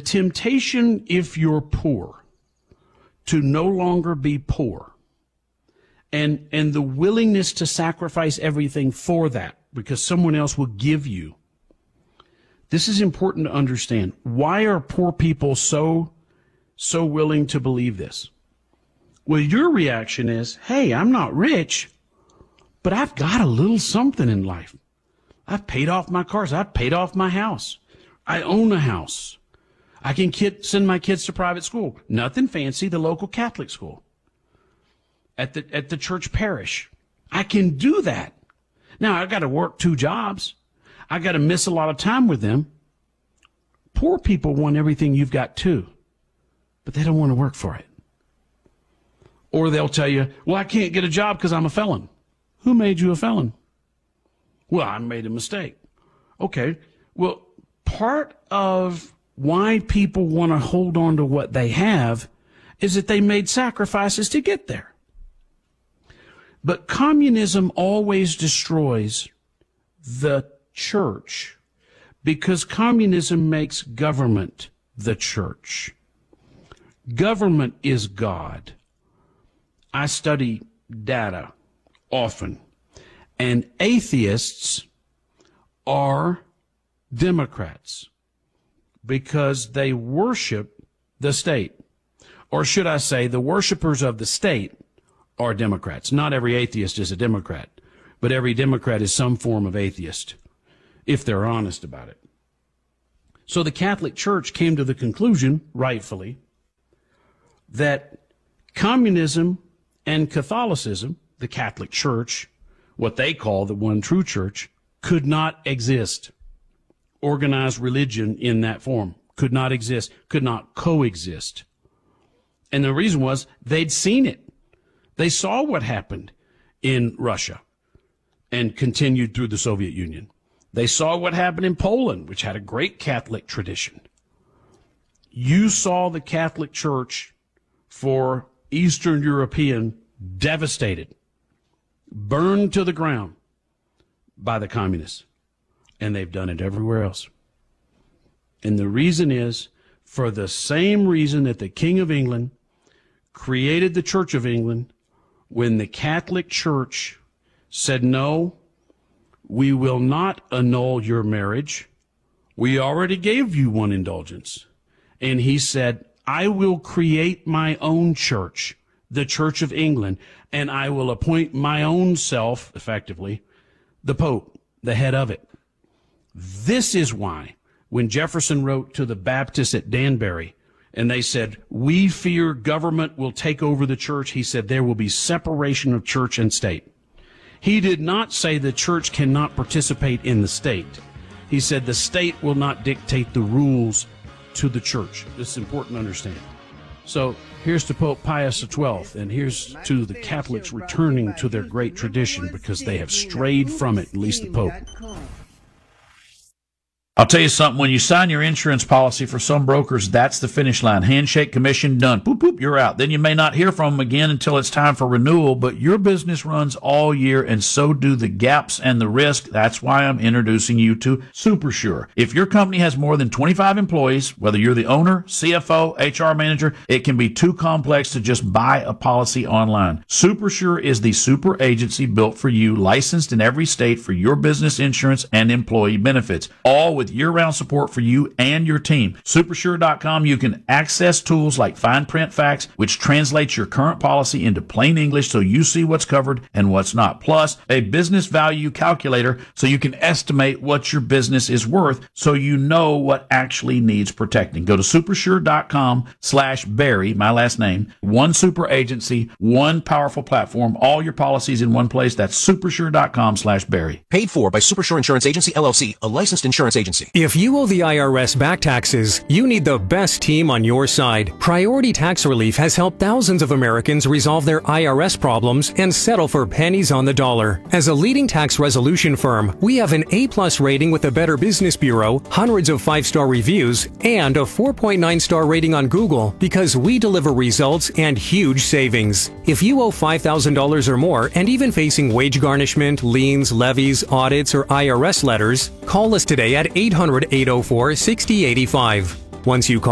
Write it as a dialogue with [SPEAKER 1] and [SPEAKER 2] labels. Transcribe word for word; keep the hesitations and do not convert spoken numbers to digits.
[SPEAKER 1] temptation, if you're poor, to no longer be poor, and and the willingness to sacrifice everything for that because someone else will give you. This is important to understand. Why are poor people so so willing to believe this? Well, your reaction is, hey, I'm not rich, but I've got a little something in life. I've paid off my cars. I've paid off my house. I own a house. I can kid, send my kids to private school. Nothing fancy, the local Catholic school. At the, at the church parish. I can do that. Now, I've got to work two jobs. I got to miss a lot of time with them. Poor people want everything you've got too, but they don't want to work for it. Or they'll tell you, well, I can't get a job because I'm a felon. Who made you a felon? Well, I made a mistake. Okay. Well, part of why people want to hold on to what they have is that they made sacrifices to get there. But communism always destroys the church because communism makes government the church. Government is God. I study data often, and atheists are Democrats because they worship the state. Or should I say, the worshipers of the state are Democrats. Not every atheist is a Democrat, but every Democrat is some form of atheist, if they're honest about it. So the Catholic Church came to the conclusion, rightfully, that communism and Catholicism, the Catholic Church, what they call the one true church, could not exist. Organized religion in that form could not exist, could not coexist. And the reason was they'd seen it. They saw what happened in Russia and continued through the Soviet Union. They saw what happened in Poland, which had a great Catholic tradition. You saw the Catholic Church for Eastern European devastated, burned to the ground by the communists. And they've done it everywhere else. And the reason is, for the same reason that the King of England created the Church of England, when the Catholic Church said, no, we will not annul your marriage. We already gave you one indulgence. And he said, I will create my own church, the Church of England, and I will appoint my own self, effectively, the Pope, the head of it. This is why when Jefferson wrote to the Baptists at Danbury, and they said, we fear government will take over the church, he said, there will be separation of church and state. He did not say the church cannot participate in the state. He said the state will not dictate the rules to the church. This is important to understand. So here's to Pope Pius the twelfth, and here's to the Catholics returning to their great tradition because they have strayed from it, at least the Pope.
[SPEAKER 2] I'll tell you something, when you sign your insurance policy for some brokers, that's the finish line. Handshake, commission, done. Boop, boop, you're out. Then you may not hear from them again until it's time for renewal, but your business runs all year, and so do the gaps and the risk. That's why I'm introducing you to SuperSure. If your company has more than twenty-five employees, whether you're the owner, C F O, H R manager, it can be too complex to just buy a policy online. SuperSure is the super agency built for you, licensed in every state for your business insurance and employee benefits, all with year-round support for you and your team. Supersure dot com, you can access tools like fine print facts, which translates your current policy into plain English so you see what's covered and what's not. Plus, a business value calculator so you can estimate what your business is worth so you know what actually needs protecting. Go to supersure dot com slash Barry, my last name. One super agency, one powerful platform, all your policies in one place. That's supersure dot com slash Barry.
[SPEAKER 3] Paid for by Supersure Insurance Agency, L L C, a licensed insurance agency.
[SPEAKER 4] If you owe the I R S back taxes, you need the best team on your side. Priority Tax Relief has helped thousands of Americans resolve their I R S problems and settle for pennies on the dollar. As a leading tax resolution firm, we have an A-plus rating with the Better Business Bureau, hundreds of five-star reviews, and a four point nine star rating on Google because we deliver results and huge savings. If you owe five thousand dollars or more and even facing wage garnishment, liens, levies, audits, or I R S letters, call us today at eight hundred, eight oh four, six oh eight five. Once you call